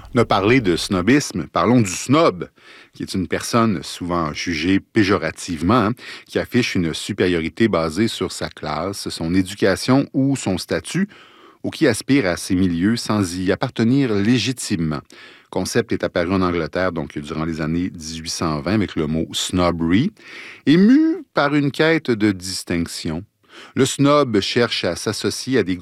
On a parlé de snobisme, parlons du snob, qui est une personne souvent jugée péjorativement, qui affiche une supériorité basée sur sa classe, son éducation ou son statut, ou qui aspire à ces milieux sans y appartenir légitimement. Le concept est apparu en Angleterre donc durant les années 1820 avec le mot snobbery, ému par une quête de distinction. Le snob cherche à s'associer à des